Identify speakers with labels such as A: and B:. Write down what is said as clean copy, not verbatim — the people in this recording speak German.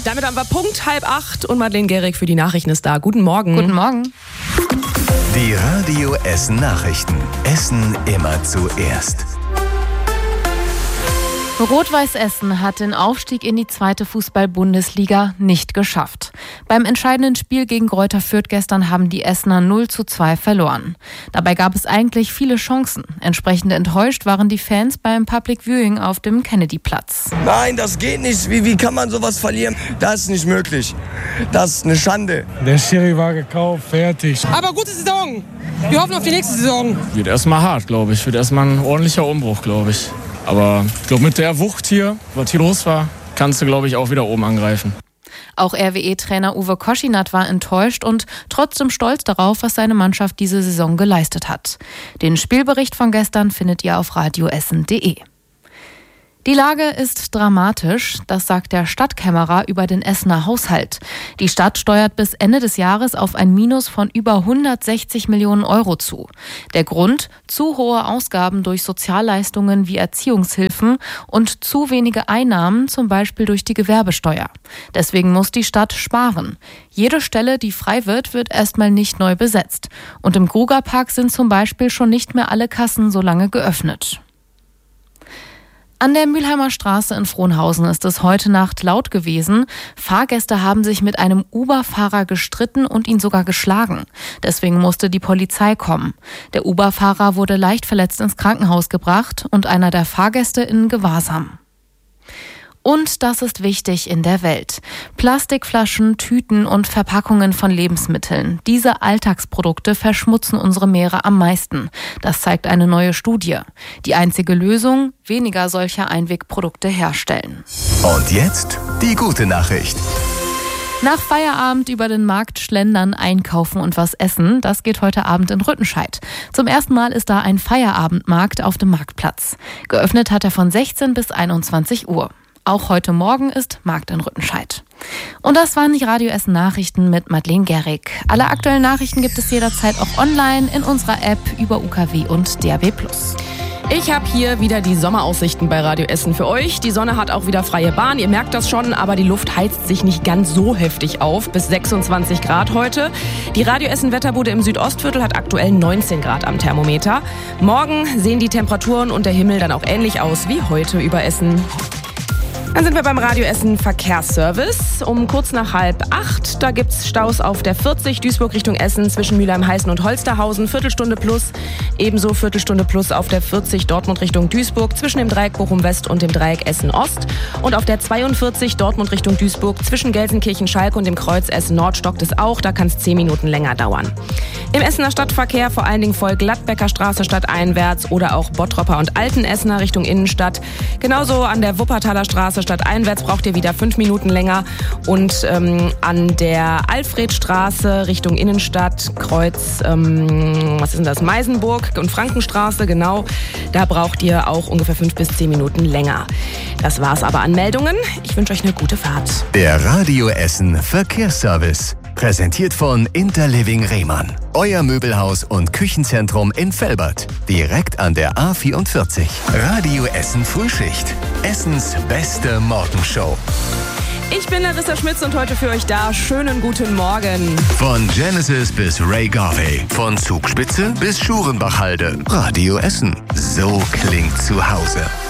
A: Damit haben wir Punkt 7:30 und Madeleine Gehrig für die Nachrichten ist da. Guten Morgen.
B: Guten Morgen.
C: Die Radio Essen Nachrichten. Essen immer zuerst.
B: Rot-Weiß Essen hat den Aufstieg in die 2. Fußball-Bundesliga nicht geschafft. Beim entscheidenden Spiel gegen Greuther Fürth gestern haben die Essener 0:2 verloren. Dabei gab es eigentlich viele Chancen. Entsprechend enttäuscht waren die Fans beim Public Viewing auf dem Kennedy-Platz.
D: Nein, das geht nicht. Wie kann man sowas verlieren? Das ist nicht möglich. Das ist eine Schande.
E: Der Schiri war gekauft, fertig.
F: Aber gute Saison. Wir hoffen auf die nächste Saison.
E: Wird erstmal hart, glaube ich. Wird erstmal ein ordentlicher Umbruch, glaube ich. Aber ich glaube, mit der Wucht hier, was hier los war, kannst du, glaube ich, auch wieder oben angreifen.
B: Auch RWE-Trainer Uwe Koschinat war enttäuscht und trotzdem stolz darauf, was seine Mannschaft diese Saison geleistet hat. Den Spielbericht von gestern findet ihr auf radioessen.de. Die Lage ist dramatisch, das sagt der Stadtkämmerer über den Essener Haushalt. Die Stadt steuert bis Ende des Jahres auf ein Minus von über 160 Millionen Euro zu. Der Grund? Zu hohe Ausgaben durch Sozialleistungen wie Erziehungshilfen und zu wenige Einnahmen, zum Beispiel durch die Gewerbesteuer. Deswegen muss die Stadt sparen. Jede Stelle, die frei wird, wird erstmal nicht neu besetzt. Und im Grugerpark sind zum Beispiel schon nicht mehr alle Kassen so lange geöffnet. An der Mülheimer Straße in Frohnhausen ist es heute Nacht laut gewesen. Fahrgäste haben sich mit einem Uber-Fahrer gestritten und ihn sogar geschlagen. Deswegen musste die Polizei kommen. Der Uber-Fahrer wurde leicht verletzt ins Krankenhaus gebracht und einer der Fahrgäste in Gewahrsam. Und das ist wichtig in der Welt. Plastikflaschen, Tüten und Verpackungen von Lebensmitteln. Diese Alltagsprodukte verschmutzen unsere Meere am meisten. Das zeigt eine neue Studie. Die einzige Lösung? Weniger solcher Einwegprodukte herstellen.
C: Und jetzt die gute Nachricht.
B: Nach Feierabend über den Markt schlendern, einkaufen und was essen, das geht heute Abend in Rüttenscheid. Zum ersten Mal ist da ein Feierabendmarkt auf dem Marktplatz. Geöffnet hat er von 16 bis 21 Uhr. Auch heute Morgen ist Markt in Rüttenscheid. Und das waren die Radio Essen Nachrichten mit Madeleine Gehrig. Alle aktuellen Nachrichten gibt es jederzeit auch online in unserer App über UKW und DAB+.
A: Ich habe hier wieder die Sommeraussichten bei Radio Essen für euch. Die Sonne hat auch wieder freie Bahn, ihr merkt das schon, aber die Luft heizt sich nicht ganz so heftig auf. Bis 26 Grad heute. Die Radio Essen Wetterbude im Südostviertel hat aktuell 19 Grad am Thermometer. Morgen sehen die Temperaturen und der Himmel dann auch ähnlich aus wie heute über Essen. Dann sind wir beim Radio Essen Verkehrsservice. Um kurz nach 7:30, da gibt's Staus auf der 40 Duisburg Richtung Essen zwischen Mülheim-Heißen und Holsterhausen, Viertelstunde plus. Ebenso Viertelstunde plus auf der 40 Dortmund Richtung Duisburg zwischen dem Dreieck Bochum West und dem Dreieck Essen Ost. Und auf der 42 Dortmund Richtung Duisburg zwischen Gelsenkirchen-Schalke und dem Kreuz Essen Nord stockt es auch, da kann es 10 Minuten länger dauern. Im Essener Stadtverkehr vor allen Dingen voll Gladbecker Straße stadteinwärts oder auch Bottropper und Altenessener Richtung Innenstadt. Genauso an der Wuppertaler Straße stadteinwärts braucht ihr wieder 5 Minuten länger. Und an der Alfredstraße Richtung Innenstadt, Kreuz, was ist denn das, Meisenburg und Frankenstraße, genau. Da braucht ihr auch ungefähr 5 bis 10 Minuten länger. Das war's aber an Meldungen. Ich wünsche euch eine gute Fahrt.
C: Der Radio Essen Verkehrsservice. Präsentiert von Interliving Rehmann. Euer Möbelhaus und Küchenzentrum in Velbert. Direkt an der A44. Radio Essen Frühschicht. Essens beste Morgenshow.
A: Ich bin Larissa Schmitz und heute für euch da. Schönen guten Morgen.
C: Von Genesis bis Ray Garvey. Von Zugspitze bis Schurenbachhalde. Radio Essen. So klingt zu Hause.